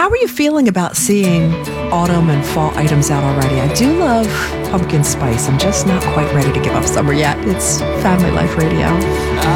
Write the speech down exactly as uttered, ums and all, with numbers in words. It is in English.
How are you feeling about seeing autumn and fall items out already? I do love pumpkin spice. I'm just not quite ready to give up summer yet. It's Family Life Radio.